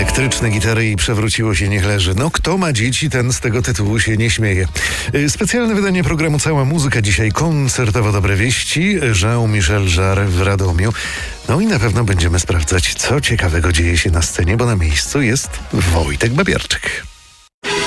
Elektryczne gitary i przewróciło się niech leży. No kto ma dzieci, ten z tego tytułu się nie śmieje. Specjalne wydanie programu Cała Muzyka. Dzisiaj koncertowo dobre wieści. Jean-Michel Jarre w Radomiu. No i na pewno będziemy sprawdzać, co ciekawego dzieje się na scenie, bo na miejscu jest Wojtek Babiarczyk.